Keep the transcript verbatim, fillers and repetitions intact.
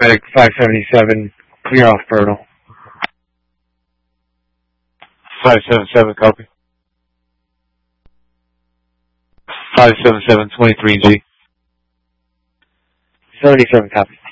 Medic five seventy-seven, clear off Burnell. five seven seven, copy. five seven seven, twenty-three G. seventy-seven, copy.